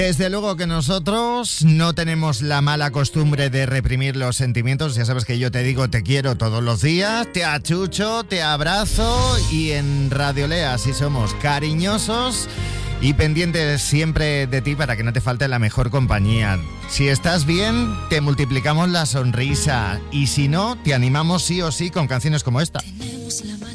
Desde luego que nosotros no tenemos la mala costumbre de reprimir los sentimientos. Ya sabes que yo te digo te quiero todos los días, te achucho, te abrazo, y en Radio Lea así somos, cariñosos y pendientes siempre de ti para que no te falte la mejor compañía. Si estás bien, te multiplicamos la sonrisa, y si no, te animamos sí o sí con canciones como esta.